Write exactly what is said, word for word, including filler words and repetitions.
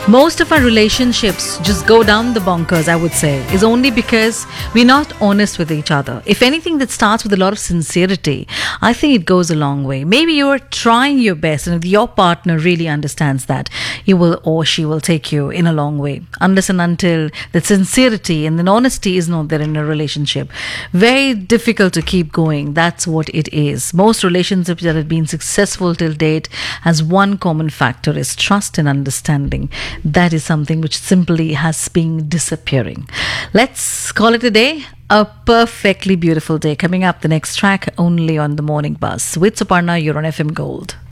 Most of our relationships just go down the bonkers, I would say, is only because we're not honest with each other. If anything that starts with a lot of sincerity, I think it goes a long way. Maybe you're trying your best, and if your partner really understands that, you will or she will take you in a long way. Unless and until that sincerity and then honesty is not there in a relationship, very difficult to keep going. That's what it is. Most relationships that have been successful till date has one common factor is trust and understanding. That is something which simply has been disappearing. Let's call it a day. A perfectly beautiful day. Coming up, the next track only on the Morning Bus with Suparna. You're on F M Gold.